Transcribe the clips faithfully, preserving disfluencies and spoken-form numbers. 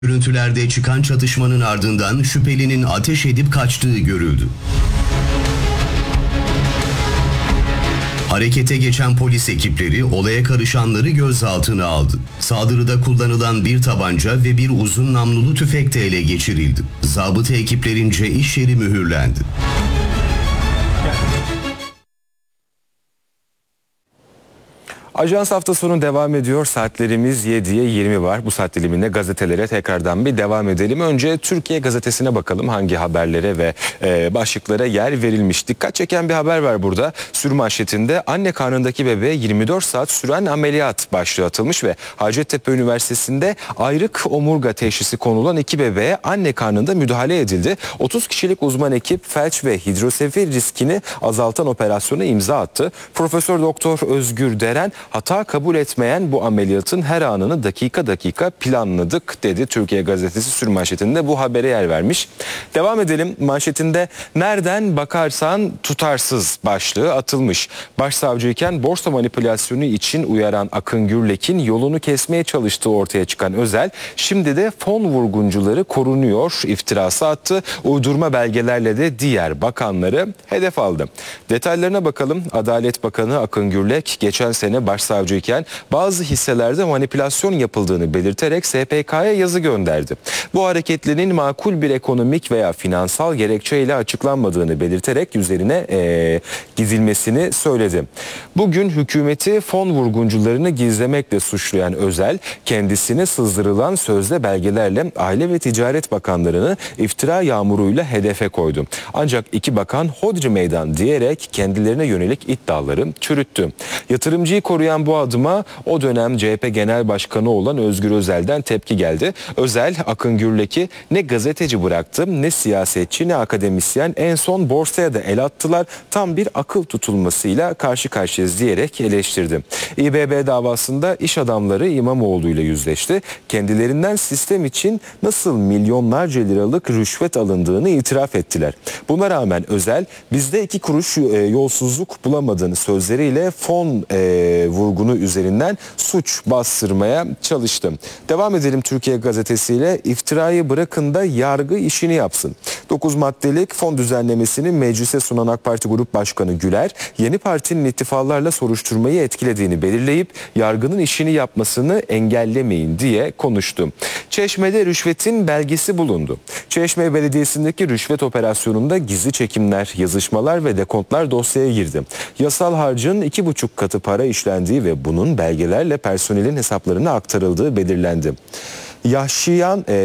Görüntülerde çıkan çatışmanın ardından şüphelinin ateş edip kaçtığı görüldü. Harekete geçen polis ekipleri olaya karışanları gözaltına aldı. Saldırıda kullanılan bir tabanca ve bir uzun namlulu tüfek de ele geçirildi. Zabıta ekiplerince iş yeri mühürlendi. Ajans hafta sonu devam ediyor. Saatlerimiz yediye yirmi var. Bu saat diliminde gazetelere tekrardan bir devam edelim. Önce Türkiye Gazetesi'ne bakalım. Hangi haberlere ve e, başlıklara yer verilmiş. Dikkat çeken bir haber var burada. Sürmanşetinde anne karnındaki bebeğe yirmi dört saat süren ameliyat başlığı atılmış ve Hacettepe Üniversitesi'nde ayrık omurga teşhisi konulan iki bebeğe anne karnında müdahale edildi. otuz kişilik uzman ekip felç ve hidrosefil riskini azaltan operasyona imza attı. Profesör Doktor Özgür Deren, hata kabul etmeyen bu ameliyatın her anını dakika dakika planladık dedi. Türkiye Gazetesi sürmanşetinde bu habere yer vermiş. Devam edelim. Manşetinde nereden bakarsan tutarsız başlığı atılmış. Başsavcıyken borsa manipülasyonu için uyaran Akın Gürlek'in yolunu kesmeye çalıştığı ortaya çıkan Özel, şimdi de fon vurguncuları korunuyor iftirası attı. Uydurma belgelerle de diğer bakanları hedef aldı. Detaylarına bakalım. Adalet Bakanı Akın Gürlek geçen sene başsavcıyken bazı hisselerde manipülasyon yapıldığını belirterek S P K'ya yazı gönderdi. Bu hareketlerin makul bir ekonomik veya finansal gerekçeyle açıklanmadığını belirterek üzerine ee, gidilmesini söyledi. Bugün hükümeti fon vurguncularını gizlemekle suçlayan Özel, kendisine sızdırılan sözde belgelerle Aile ve Ticaret Bakanlarını iftira yağmuruyla hedefe koydu. Ancak iki bakan hodri meydan diyerek kendilerine yönelik iddiaları çürüttü. Yatırımcıyı koruyan bu adıma o dönem C H P Genel Başkanı olan Özgür Özel'den tepki geldi. Özel, Akın Gürlek'i ne gazeteci bıraktı, ne siyasetçi, ne akademisyen, en son borsaya da el attılar. Tam bir akıl tutulmasıyla karşı karşıyayız diyerek eleştirdi. İ B B davasında iş adamları İmamoğlu ile yüzleşti. Kendilerinden sistem için nasıl milyonlarca liralık rüşvet alındığını itiraf ettiler. Buna rağmen Özel, bizde iki kuruş e, yolsuzluk bulamadığını sözleriyle fon e, vurgunu üzerinden suç bastırmaya çalıştı. Devam edelim Türkiye Gazetesi'yle. İftirayı bırakın da yargı işini yapsın. dokuz maddelik fon düzenlemesini meclise sunan AK Parti Grup Başkanı Güler, yeni partinin ittifaklarla soruşturmayı etkilediğini belirleyip yargının işini yapmasını engellemeyin diye konuştu. Çeşme'de rüşvetin belgesi bulundu. Çeşme Belediyesi'ndeki rüşvet operasyonunda gizli çekimler, yazışmalar ve dekontlar dosyaya girdi. Yasal harcın iki buçuk katı para işlendiği ve bunun belgelerle personelin hesaplarına aktarıldığı belirlendi. Yaşayan, e,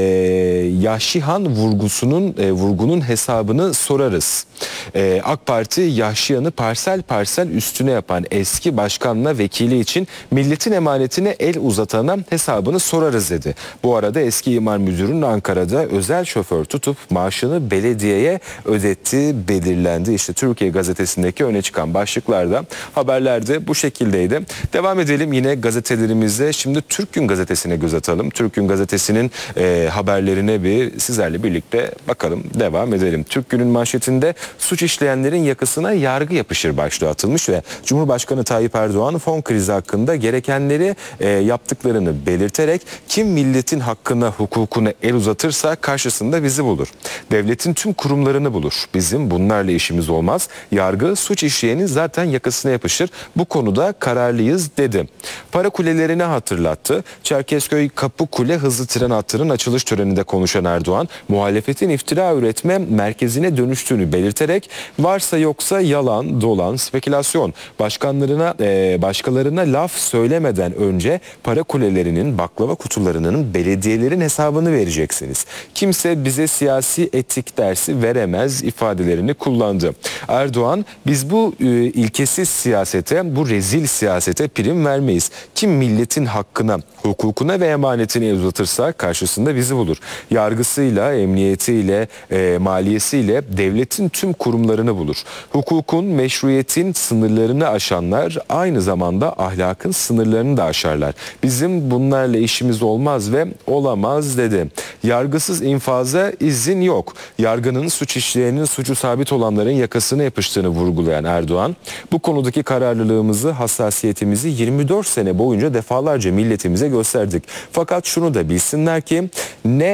Yaşihan vurgusunun e, vurgunun hesabını sorarız. E, AK Parti Yaşiyan'ı parsel parsel üstüne yapan eski başkanla vekili için milletin emanetine el uzatana hesabını sorarız dedi. Bu arada eski imar müdürünün Ankara'da özel şoför tutup maaşını belediyeye ödettiği belirlendi. İşte Türkiye Gazetesi'ndeki öne çıkan başlıklarda, haberlerde bu şekildeydi. Devam edelim yine gazetelerimizde. Şimdi Türk Gün Gazetesi'ne göz atalım. Türk Gün Gazetesi Gazetesi'nin e, haberlerine bir sizlerle birlikte bakalım, devam edelim. Türk Gün'ün manşetinde suç işleyenlerin yakasına yargı yapışır başlığı atılmış ve Cumhurbaşkanı Tayyip Erdoğan fon krizi hakkında gerekenleri e, yaptıklarını belirterek kim milletin hakkına, hukukuna el uzatırsa karşısında bizi bulur. Devletin tüm kurumlarını bulur. Bizim bunlarla işimiz olmaz. Yargı suç işleyenin zaten yakasına yapışır. Bu konuda kararlıyız dedi. Para kulelerini hatırlattı. Çerkezköy Kapıkule hızlı tren hattının açılış töreninde konuşan Erdoğan, muhalefetin iftira üretme merkezine dönüştüğünü belirterek varsa yoksa yalan, dolan, spekülasyon. Başkanlarına, e, başkalarına laf söylemeden önce para kulelerinin, baklava kutularının, belediyelerin hesabını vereceksiniz. Kimse bize siyasi etik dersi veremez ifadelerini kullandı. Erdoğan, biz bu e, ilkesiz siyasete, bu rezil siyasete prim vermeyiz. Kim milletin hakkına, hukukuna ve emanetine uzatırsa karşısında bizi bulur. Yargısıyla, emniyetiyle, e, maliyesiyle devletin tüm kurumlarını bulur. Hukukun, meşruiyetin sınırlarını aşanlar aynı zamanda ahlakın sınırlarını da aşarlar. Bizim bunlarla işimiz olmaz ve olamaz dedi. yargısız infaza izin yok. Yargının suç işleyenin suçu sabit olanların yakasına yapıştığını vurgulayan Erdoğan, bu konudaki kararlılığımızı, hassasiyetimizi yirmi dört sene boyunca defalarca milletimize gösterdik. Fakat şunu da bilsinler ki ne